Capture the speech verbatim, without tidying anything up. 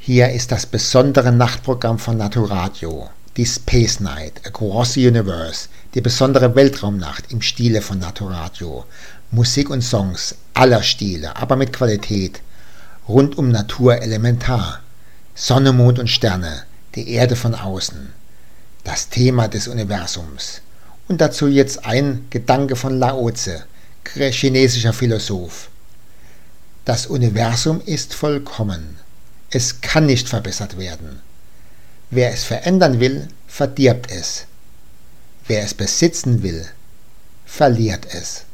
Hier ist das besondere Nachtprogramm von Naturadio, die Space Night Across the Universe, die besondere Weltraumnacht im Stile von Naturadio. Musik und Songs aller Stile, aber mit Qualität, rund um Natur elementar. Sonne, Mond und Sterne, die Erde von außen, das Thema des Universums. Und dazu jetzt ein Gedanke von Lao Tse, chinesischer Philosoph. Das Universum ist vollkommen. Es kann nicht verbessert werden. Wer es verändern will, verdirbt es. Wer es besitzen will, verliert es.